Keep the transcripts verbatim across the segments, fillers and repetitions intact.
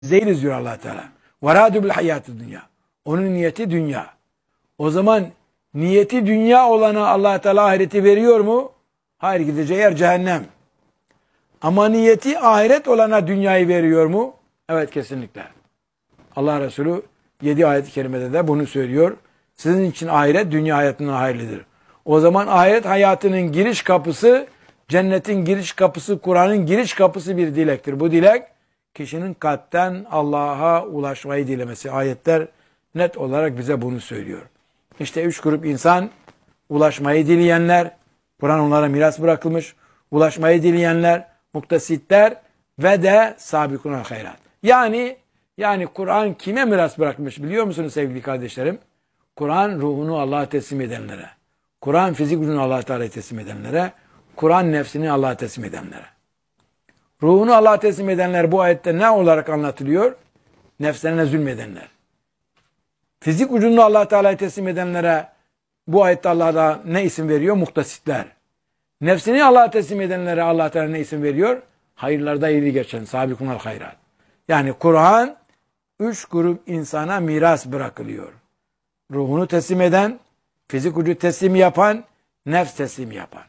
değiliz diyor Allah Teala. Varadu bil hayatı dünya. Onun niyeti dünya. O zaman niyeti dünya olana Allah Teala ahireti veriyor mu? Hayır, gideceği yer cehennem. Ama niyeti ahiret olana dünyayı veriyor mu? Evet, kesinlikle. Allah Resulü yedi ayet-i kerimede de bunu söylüyor. Sizin için ahiret dünya hayatından hayırlıdır. O zaman ahiret hayatının giriş kapısı, cennetin giriş kapısı, Kur'an'ın giriş kapısı bir dilektir. Bu dilek kişinin kalpten Allah'a ulaşmayı dilemesi. Ayetler net olarak bize bunu söylüyor. İşte üç grup insan: ulaşmayı dileyenler, Kur'an onlara miras bırakılmış, ulaşmayı dileyenler, muktasitler ve de sabikunal hayrat. Yani yani Kur'an kime miras bırakmış biliyor musunuz sevgili kardeşlerim? Kur'an ruhunu Allah'a teslim edenlere, Kur'an fizik gücünü Allah'a Teala'ya teslim edenlere, Kur'an nefsini Allah'a teslim edenlere. Ruhunu Allah'a teslim edenler bu ayette ne olarak anlatılıyor? Nefslerine zulmedenler. Fizik ucunu Allah Teala'ya teslim edenlere bu ayette Allah da ne isim veriyor? Muktasitler. Nefsini Allah'a teslim edenlere Allah Teala ne isim veriyor? Hayırlarda ileri geçen, sabikunal hayrat. Yani Kur'an üç grup insana miras bırakılıyor. Ruhunu teslim eden, fizik ucu teslim yapan, nefs teslim yapan.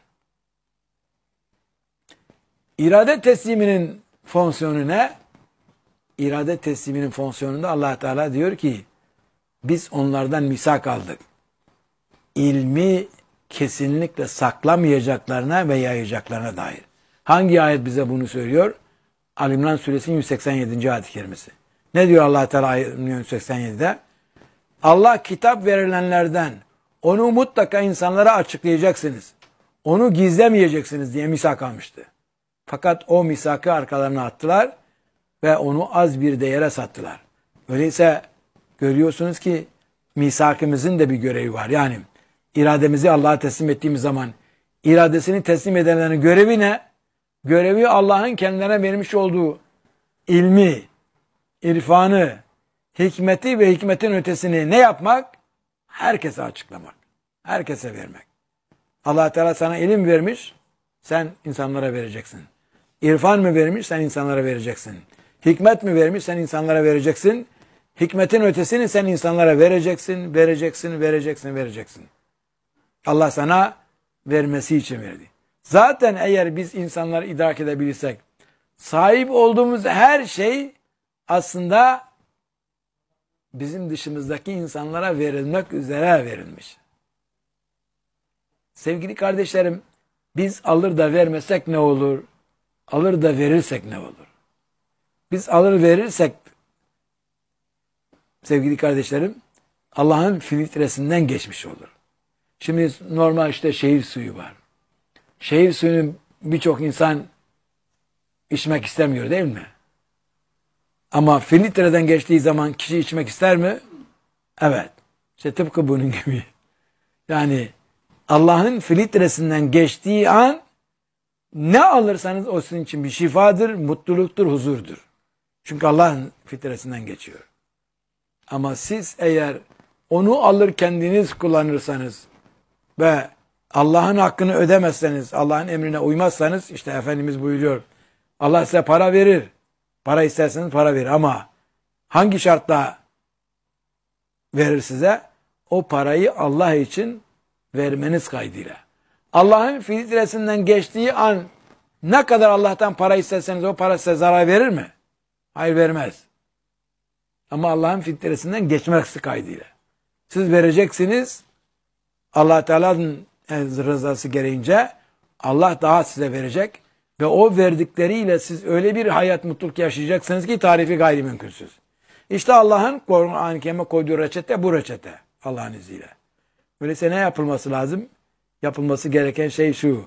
İrade tesliminin fonksiyonu ne? İrade tesliminin fonksiyonunda Allah Teala diyor ki biz onlardan misak aldık. İlmi kesinlikle saklamayacaklarına ve yayacaklarına dair. Hangi ayet bize bunu söylüyor? Ali İmran suresinin yüz seksen yedinci ayet-i kerimesi. Ne diyor Allah Teala yüz seksen yedide? Allah kitap verilenlerden onu mutlaka insanlara açıklayacaksınız. Onu gizlemeyeceksiniz diye misak almıştı. Fakat o misakı arkalarına attılar ve onu az bir değere sattılar. Öyleyse görüyorsunuz ki misakımızın da bir görevi var. Yani irademizi Allah'a teslim ettiğimiz zaman iradesini teslim edenlerin görevi ne? Görevi Allah'ın kendilerine vermiş olduğu ilmi, irfanı, hikmeti ve hikmetin ötesini ne yapmak? Herkese açıklamak. Herkese vermek. Allah Teala sana ilim vermiş, sen insanlara vereceksin. İrfan mı vermiş, sen insanlara vereceksin. Hikmet mi vermiş, sen insanlara vereceksin. Hikmetin ötesini sen insanlara vereceksin, vereceksin, vereceksin, vereceksin. Allah sana vermesi için verdi. Zaten eğer biz insanları idrak edebilirsek, sahip olduğumuz her şey aslında bizim dışımızdaki insanlara verilmek üzere verilmiş. Sevgili kardeşlerim, biz alır da vermesek ne olur? Alır da verirsek ne olur? Biz alır verirsek, sevgili kardeşlerim, Allah'ın filtresinden geçmiş olur. Şimdi normal işte şehir suyu var. Şehir suyunu birçok insan içmek istemiyor değil mi? Ama filtreden geçtiği zaman kişi içmek ister mi? Evet. İşte tıpkı bunun gibi. Yani Allah'ın filtresinden geçtiği an ne alırsanız o sizin için bir şifadır, mutluluktur, huzurdur. Çünkü Allah'ın filtresinden geçiyor. Ama siz eğer onu alır kendiniz kullanırsanız ve Allah'ın hakkını ödemezseniz, Allah'ın emrine uymazsanız, işte Efendimiz buyuruyor, Allah size para verir. Para isterseniz para verir ama hangi şartla verir size? O parayı Allah için vermeniz kaydıyla. Allah'ın filtresinden geçtiği an ne kadar Allah'tan para isterseniz o para size zarar verir mi? Hayır, vermez. Ama Allah'ın filtresinden geçmesi kaydıyla. Siz vereceksiniz, Allah Teala'nın rızası gereğince Allah daha size verecek ve o verdikleriyle siz öyle bir hayat, mutluluk yaşayacaksınız ki tarifi gayrimümkünsüz. İşte Allah'ın Kur'an-ı Kerim'e koyduğu reçete bu reçete Allah'ın izniyle. Öyleyse ne yapılması lazım? Yapılması gereken şey şu.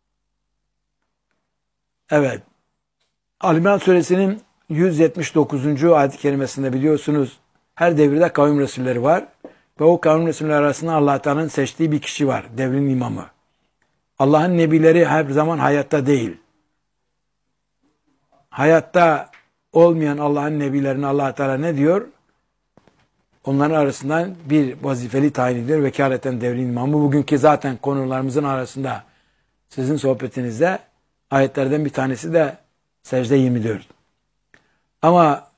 Evet. Ali İmran suresinin yüz yetmiş dokuzuncu ayet-i kerimesinde biliyorsunuz her devirde kavim resulleri var. Ve o kavim resulleri arasında Allah Teala'nın seçtiği bir kişi var. Devrin imamı. Allah'ın nebileri her zaman hayatta değil. Hayatta olmayan Allah'ın nebilerine Allah Teala ne diyor? Onların arasından bir vazifeli tayin ediyor. Vekaleten devrin imamı. Bugünkü zaten konularımızın arasında sizin sohbetinizde ayetlerden bir tanesi de Secde yirmi dört. Ama